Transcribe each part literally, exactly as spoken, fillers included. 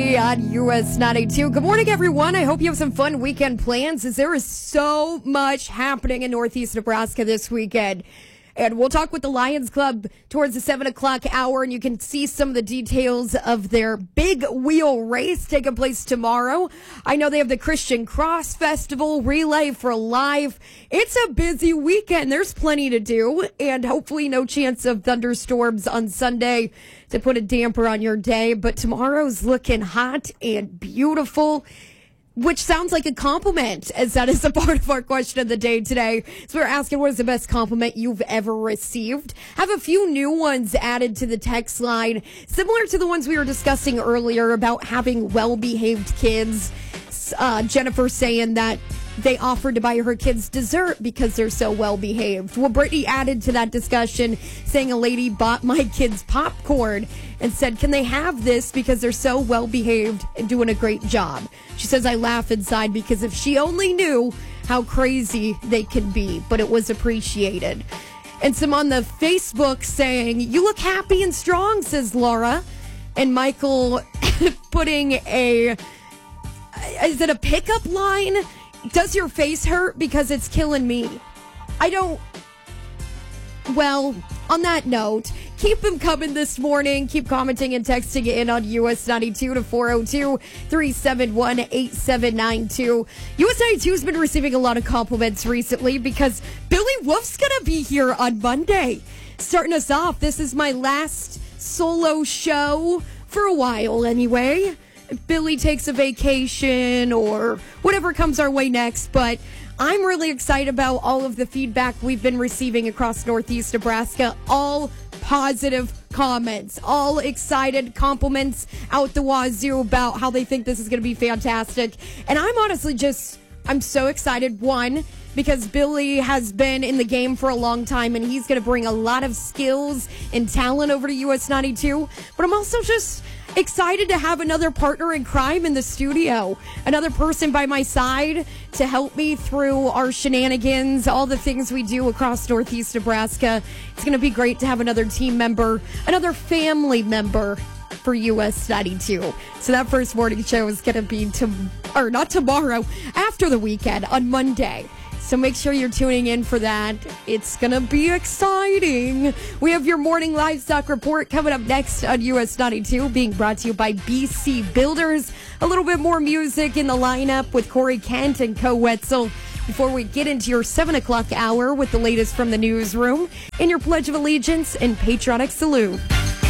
Billy on U S ninety-two. Good morning, everyone. I hope you have some fun weekend plans, as there is so much happening in Northeast Nebraska this weekend. And we'll talk with the Lions Club towards the seven o'clock hour, and you can see some of the details of their big wheel race taking place tomorrow. I know they have the Christian Cross Festival, Relay for Life. It's a busy weekend. There's plenty to do, and hopefully no chance of thunderstorms on Sunday to put a damper on your day. But tomorrow's looking hot and beautiful, which sounds like a compliment, as that is a part of our question of the day today. So we're asking, what is the best compliment you've ever received? Have a few new ones added to the text line, similar to the ones we were discussing earlier about having well-behaved kids. Uh, Jennifer saying that they offered to buy her kids dessert because they're so well-behaved. Well, Brittany added to that discussion, saying a lady bought my kids popcorn and said, can they have this because they're so well-behaved and doing a great job? She says, I laugh inside because if she only knew how crazy they can be, but it was appreciated. And some on the Facebook saying, you look happy and strong, says Laura. And Michael putting a, is it a pickup line? Does your face hurt because it's killing me? I don't. Well, on that note, keep them coming this morning. Keep commenting and texting in on U S ninety-two to four oh two, three seven one, eight seven nine two. U S ninety-two has been receiving a lot of compliments recently because Billy Wolf's going to be here on Monday. Starting us off, this is my last solo show for a while anyway. Billy takes a vacation or whatever comes our way next, but I'm really excited about all of the feedback we've been receiving across Northeast Nebraska. All positive comments, all excited compliments out the wazoo about how they think this is going to be fantastic. And I'm honestly just, I'm so excited, one, because Billy has been in the game for a long time and he's going to bring a lot of skills and talent over to U S ninety-two. But I'm also just excited to have another partner in crime in the studio, another person by my side to help me through our shenanigans, all the things we do across Northeast Nebraska. It's going to be great to have another team member, another family member for U S ninety-two. So that first morning show is going to be, to, or not tomorrow, after the weekend on Monday. So make sure you're tuning in for that. It's going to be exciting. We have your morning livestock report coming up next on U S ninety-two, being brought to you by B C Builders. A little bit more music in the lineup with Corey Kent and Co Wetzel before we get into your seven o'clock hour with the latest from the newsroom and your Pledge of Allegiance and Patriotic Salute.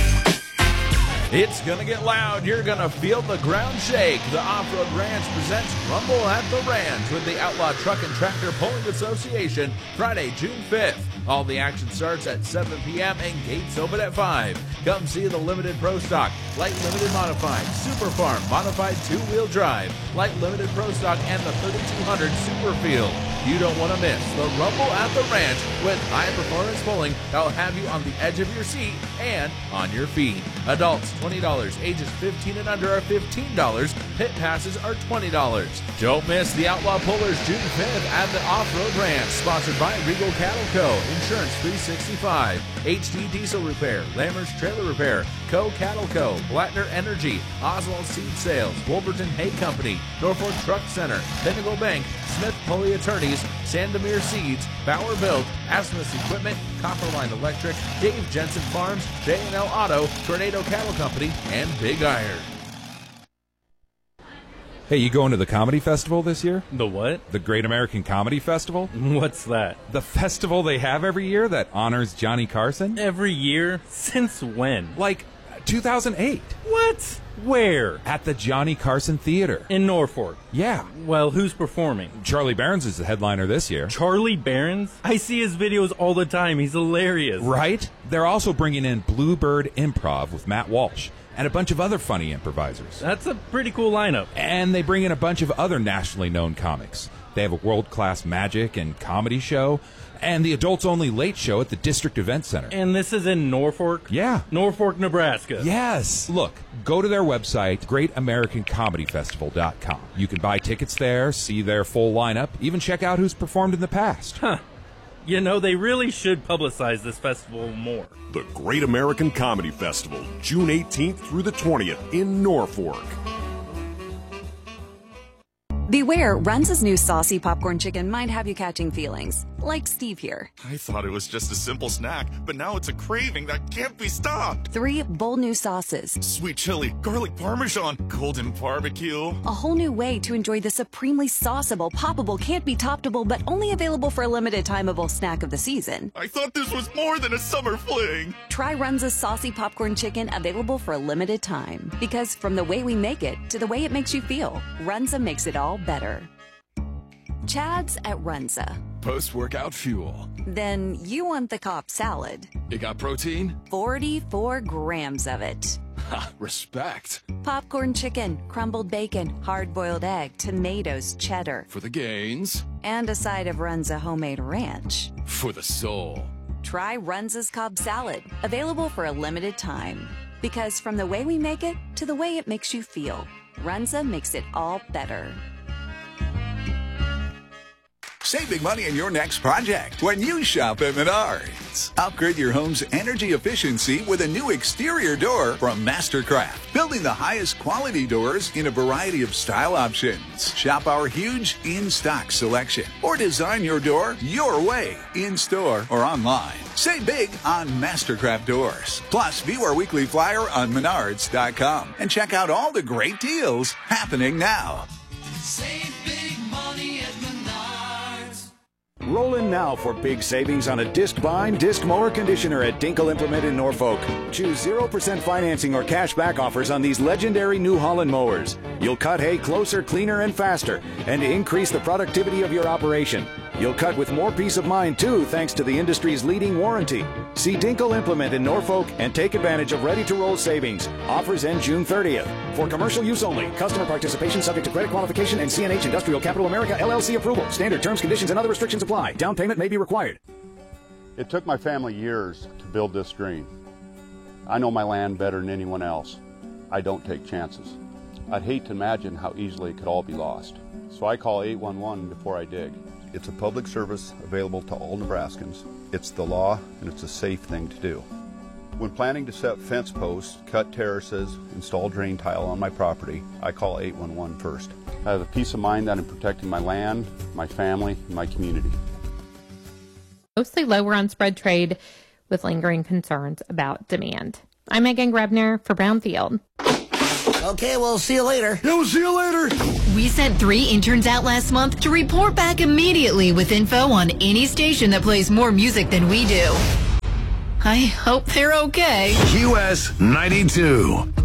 It's going to get loud. You're going to feel the ground shake. The Off-Road Ranch presents Rumble at the Ranch with the Outlaw Truck and Tractor Pulling Association, Friday, June fifth. All the action starts at seven p.m. and gates open at five. Come see the Limited Pro Stock, Light Limited Modified, Super Farm Modified two-wheel drive, Light Limited Pro Stock, and the thirty-two hundred Super Field. You don't want to miss the Rumble at the Ranch with high-performance pulling that'll have you on the edge of your seat and on your feet. Adults, twenty dollars. Ages fifteen and under are fifteen dollars. Pit passes are twenty dollars. Don't miss the Outlaw Pullers June fifth at the Off-Road Ranch, sponsored by Regal Cattle Co., Insurance three sixty-five, H D Diesel Repair, Lammers Trailer Repair, Co. Cattle Co., Blattner Energy, Oswald Seed Sales, Wolverton Hay Company, Norfolk Truck Center, Pinnacle Bank, Smith Pulley Attorneys, Sandomir Seeds, Bauer Built, Asmus Equipment, Copperline Electric, Dave Jensen Farms, J and L Auto, Tornado Cattle Company, and Big Iron. Hey, you going to the comedy festival this year? The what? The Great American Comedy Festival? What's that? The festival they have every year that honors Johnny Carson? Every year? Since when? Like two thousand eight. What? Where? At the Johnny Carson Theater. In Norfolk? Yeah. Well, who's performing? Charlie Barons is the headliner this year. Charlie Barons? I see his videos all the time. He's hilarious. Right? They're also bringing in Bluebird Improv with Matt Walsh and a bunch of other funny improvisers. That's a pretty cool lineup. And they bring in a bunch of other nationally known comics. They have a world-class magic and comedy show, and the adults-only late show at the District Event Center. And this is in Norfolk? Yeah. Norfolk, Nebraska. Yes. Look, go to their website, great american comedy festival dot com. You can buy tickets there, see their full lineup, even check out who's performed in the past. Huh. You know, they really should publicize this festival more. The Great American Comedy Festival, June eighteenth through the twentieth in Norfolk. Beware, Runza's new saucy popcorn chicken might have you catching feelings, like Steve here. I thought it was just a simple snack, but now it's a craving that can't be stopped. Three bold new sauces. Sweet chili, garlic parmesan, golden barbecue. A whole new way to enjoy the supremely sauceable, poppable, can't be toppable, but only available for a limited timeable snack of the season. I thought this was more than a summer fling. Try Runza's saucy popcorn chicken, available for a limited time. Because from the way we make it to the way it makes you feel, Runza makes it all better. Chad's at Runza. Post-workout fuel. Then you want the Cobb salad. You got protein? forty-four grams of it. Ha, respect. Popcorn chicken, crumbled bacon, hard-boiled egg, tomatoes, cheddar. For the gains. And a side of Runza homemade ranch. For the soul. Try Runza's Cobb salad, available for a limited time. Because from the way we make it to the way it makes you feel, Runza makes it all better. Save big money in your next project when you shop at Menards. Upgrade your home's energy efficiency with a new exterior door from Mastercraft. Building the highest quality doors in a variety of style options. Shop our huge in-stock selection or design your door your way, in-store or online. Save big on Mastercraft doors. Plus, view our weekly flyer on menards dot com and check out all the great deals happening now. Save big money at Menards. Roll in now for big savings on a disc bind, disc mower conditioner at Dinkle Implement in Norfolk. Choose zero percent financing or cash back offers on these legendary New Holland mowers. You'll cut hay closer, cleaner, and faster, and increase the productivity of your operation. You'll cut with more peace of mind, too, thanks to the industry's leading warranty. See Dinkle Implement in Norfolk and take advantage of ready-to-roll savings. Offers end June thirtieth. For commercial use only. Customer participation subject to credit qualification and C N H Industrial Capital America L L C approval. Standard terms, conditions, and other restrictions apply. Down payment may be required. It took my family years to build this dream. I know my land better than anyone else. I don't take chances. I'd hate to imagine how easily it could all be lost. So I call eight one one before I dig. It's a public service available to all Nebraskans. It's the law, and it's a safe thing to do. When planning to set fence posts, cut terraces, install drain tile on my property, I call eight one one first. I have the peace of mind that I'm protecting my land, my family, and my community. Mostly lower on spread trade with lingering concerns about demand. I'm Megan Grebner for Brownfield. Okay, we'll see you later. Yeah, we'll see you later. We sent three interns out last month to report back immediately with info on any station that plays more music than we do. I hope they're okay. Q S ninety-two.